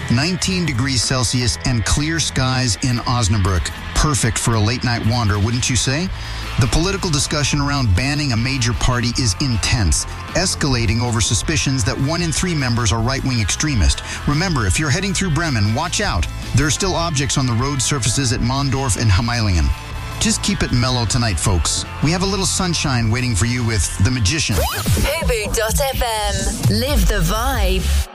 19 degrees Celsius and clear skies in Osnabrück. Perfect for a late-night wander, wouldn't you say? The political discussion around banning a major party is intense, escalating over suspicions that 1 in 3 members are right-wing extremists. Remember, if you're heading through Bremen, watch out. There are still objects on the road surfaces at Mondorf and Hameilingen. Just keep it mellow tonight, folks. We have a little sunshine waiting for you with The Magician. Fubu.fm. Live the vibe.